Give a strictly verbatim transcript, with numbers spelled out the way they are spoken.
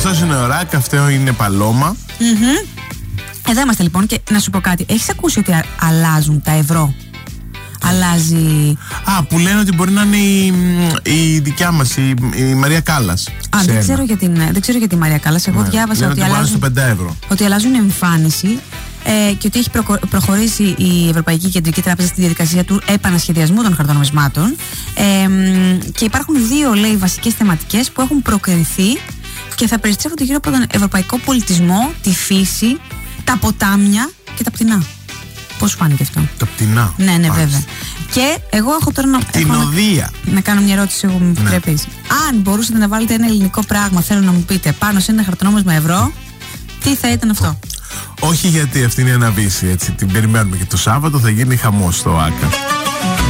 Σωστός είναι ο Ρακ, αυτό είναι Παλώμα. Mm-hmm. Εδώ είμαστε λοιπόν και να σου πω κάτι. Έχεις ακούσει ότι α- αλλάζουν τα ευρώ? Αλλάζει. Α, που λένε ότι μπορεί να είναι η, η δικιά μας, η, η Μαρία Κάλλας. Α, δεν ξέρω, για την, δεν ξέρω για τη Μαρία Κάλλας. Εγώ ναι. διάβασα λένε ότι, ότι, αλλάζουν, πέντε ευρώ. ότι αλλάζουν εμφάνιση ε, και ότι έχει προχω, προχωρήσει η Ευρωπαϊκή Κεντρική Τράπεζα στη διαδικασία του επανασχεδιασμού των χαρτονομισμάτων. Ε, και υπάρχουν δύο, λέει, βασικές θεματικές που έχουν προκριθεί και θα περιστρέφονται γύρω από τον ευρωπαϊκό πολιτισμό, τη φύση, τα ποτάμια και τα πτηνά. Πώς σου φάνηκε αυτό? Τα πτηνά. Ναι, ναι, βέβαια. Και εγώ έχω τώρα να, την έχω οδεία. να, να κάνω μια ερώτηση, εγώ μου επιτρέπεις. Ναι. Αν μπορούσατε να βάλετε ένα ελληνικό πράγμα, θέλω να μου πείτε, πάνω σε ένα χαρτονόμισμα ευρώ, τι θα ήταν αυτό? Όχι, γιατί αυτή είναι η αναβίση, έτσι. Την περιμένουμε και το Σάββατο θα γίνει χαμός στο ΆΚΑ.